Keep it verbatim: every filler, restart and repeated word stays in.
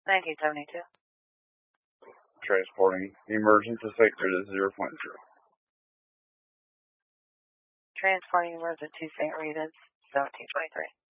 nineteen seventy-two. Transporting emergency to sector to zero point zero. Transporting emergency to Saint Rita's, seventeen twenty-three.